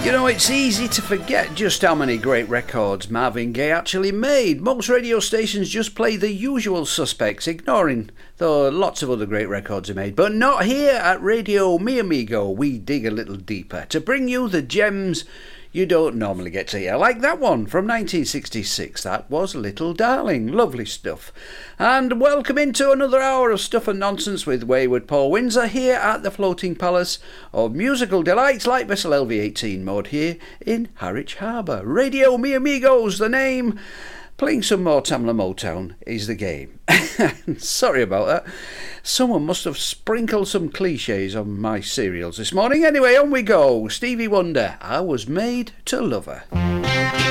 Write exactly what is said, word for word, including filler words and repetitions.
You know, it's easy to forget just how many great records Marvin Gaye actually made. Most radio stations just play the usual suspects, ignoring though lots of other great records are made. But not here at Radio Mi Amigo. We dig a little deeper to bring you the gems you don't normally get to hear, like that one from nineteen sixty-six. That was Little Darling. Lovely stuff. And welcome into another hour of Stuff and Nonsense with Wayward Paul Windsor here at the Floating Palace of Musical Delights, like vessel L V eighteen mode here in Harwich Harbour. Radio Mi Amigos, the name. Playing some more Tamla Motown is the game. Sorry about that. Someone must have sprinkled some cliches on my cereals this morning. Anyway, on we go. Stevie Wonder, I Was Made to Love Her.